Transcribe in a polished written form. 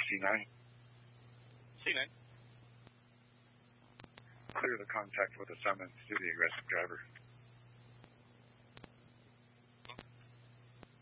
C9. C9. Clear the contact with the summons to the aggressive driver.